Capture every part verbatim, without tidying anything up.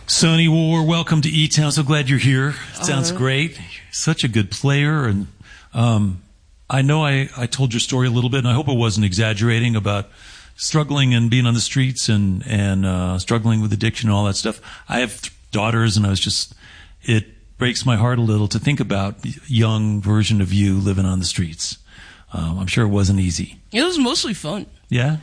Sonny War, welcome to E-Town. So glad you're here. Sounds uh-huh. great. Such a good player. And um, I know I, I told your story a little bit, and I hope it wasn't exaggerating about struggling and being on the streets and, and uh, struggling with addiction and all that stuff. I have th- daughters, and I was just, it breaks my heart a little to think about the young version of you living on the streets. Um, I'm sure it wasn't easy. It was mostly fun. Yeah?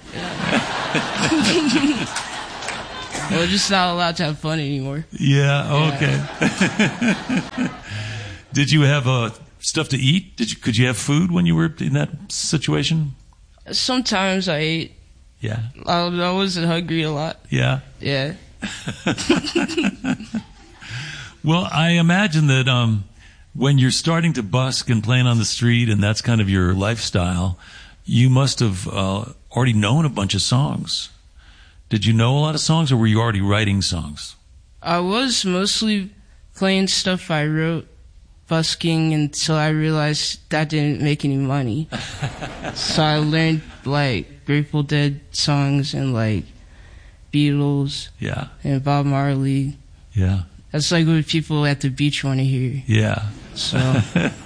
Yeah. We're just not allowed to have fun anymore. Yeah, okay. Yeah. Did you have uh, stuff to eat? Did you, could you have food when you were in that situation? Sometimes I ate. Yeah. I, I wasn't hungry a lot. Yeah? Yeah. Well, I imagine that um, when you're starting to busk and playing on the street and that's kind of your lifestyle, you must have uh, already known a bunch of songs. Did you know a lot of songs, or were you already writing songs? I was mostly playing stuff I wrote, busking, until I realized that didn't make any money. So I learned, like, Grateful Dead songs and, like, Beatles. Yeah. And Bob Marley. Yeah. That's like what people at the beach want to hear. Yeah. So.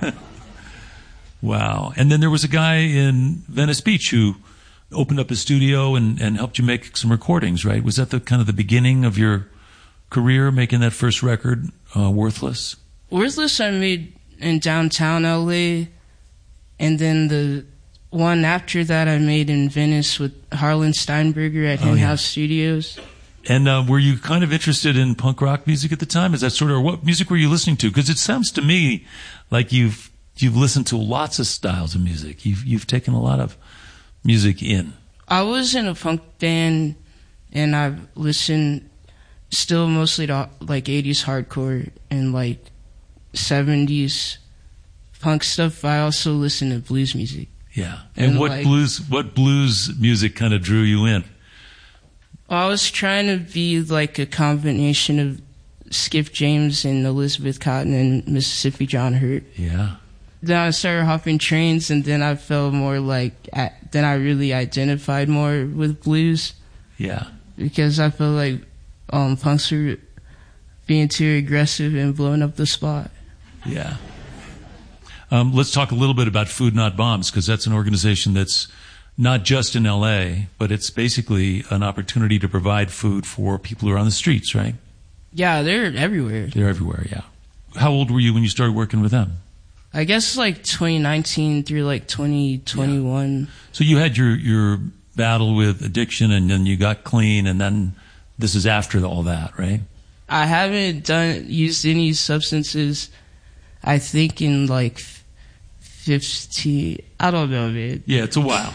Wow. And then there was a guy in Venice Beach who opened up a studio and, and helped you make some recordings, right? Was that the kind of the beginning of your career, making that first record, uh, Worthless? Worthless I made in downtown L A, and then the one after that I made in Venice with Harlan Steinberger at Oh, Hen yeah. House Studios. And uh, were you kind of interested in punk rock music at the time? Is that sort of, what music were you listening to? Because it sounds to me like you've you've listened to lots of styles of music. You've you've taken a lot of music in. I was in a punk band, and I've listened still mostly to like eighties hardcore and like seventies punk stuff. I also listen to blues music. Yeah. And, and what like, blues what blues music kind of drew you in? I was trying to be like a combination of Skip James and Elizabeth Cotton and Mississippi John Hurt. Yeah. Then I started hopping trains, and then I felt more like, then I really identified more with blues. Yeah. Because I felt like um, punks were being too aggressive and blowing up the spot. Yeah. Um, let's talk a little bit about Food Not Bombs, because that's an organization that's not just in L A, but it's basically an opportunity to provide food for people who are on the streets, right? Yeah, they're everywhere. They're everywhere, yeah. How old were you when you started working with them? I guess like twenty nineteen through like twenty twenty-one. Yeah. So you had your, your battle with addiction, and then you got clean, and then this is after all that, right? I haven't done used any substances, I think, in like fifty, I don't know, man. Yeah, it's a while.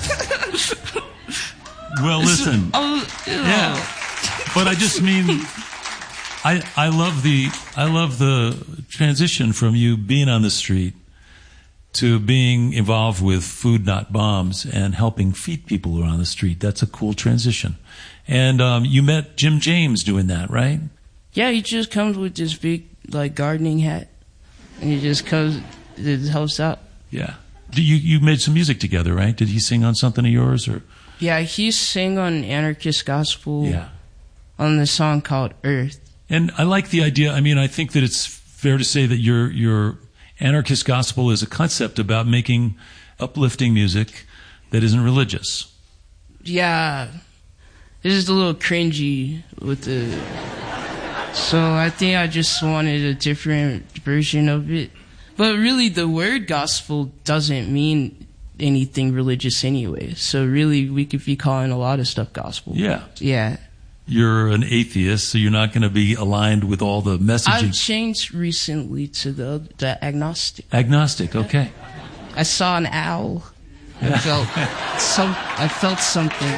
Well, listen. Oh, you know. Yeah. But I just mean, I I love the I love the transition from you being on the street to being involved with Food Not Bombs and helping feed people who are on the street. That's a cool transition. And um, you met Jim James doing that, right? Yeah, he just comes with this big like gardening hat, and he just comes, it helps out. Yeah. You you made some music together, right? Did he sing on something of yours, or? Yeah, he sang on Anarchist Gospel. Yeah. On the song called Earth. And I like the idea. I mean, I think that it's fair to say that your your Anarchist Gospel is a concept about making uplifting music that isn't religious. Yeah. It's just a little cringy with the... So I think I just wanted a different version of it. But really, the word gospel doesn't mean anything religious anyway. So really, we could be calling a lot of stuff gospel. Yeah. Yeah. You're an atheist, so you're not going to be aligned with all the messaging. I've changed recently to the, the agnostic. Agnostic, okay. I saw an owl. I felt some. I felt something.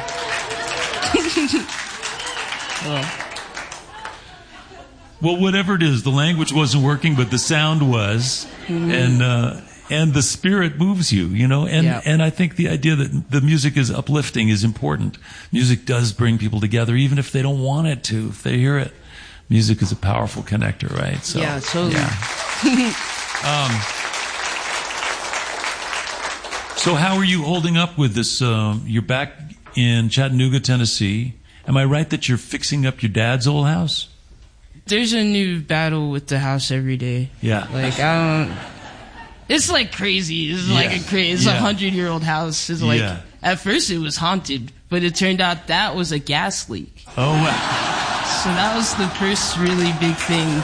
Oh. Well, whatever it is, the language wasn't working, but the sound was, mm-hmm. and uh, and the spirit moves you, you know. And yeah. and I think the idea that the music is uplifting is important. Music does bring people together, even if they don't want it to. If they hear it, music is a powerful connector, right? So, yeah, totally. Yeah. um, so, how are you holding up with this? Um, you're back in Chattanooga, Tennessee. Am I right that you're fixing up your dad's old house? There's a new battle with the house every day. Yeah. Like, I don't... It's like crazy. It's Yeah. like a crazy... It's a Yeah. hundred-year-old house. It's like... Yeah. At first it was haunted, but it turned out that was a gas leak. Oh, wow. So that was the first really big thing.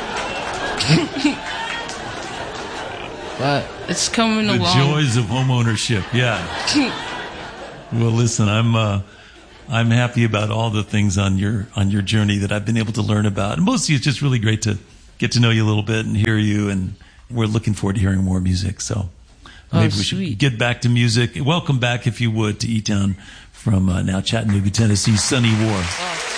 But it's coming The along. joys of home ownership. Yeah. Well, listen, I'm uh, I'm happy about all the things on your on your journey that I've been able to learn about. And mostly, it's just really great to get to know you a little bit and hear you. And we're looking forward to hearing more music. So maybe Oh, we sweet. should get back to music. Welcome back, if you would, to E-Town from uh, now Chattanooga, Tennessee, Sonny War. Oh.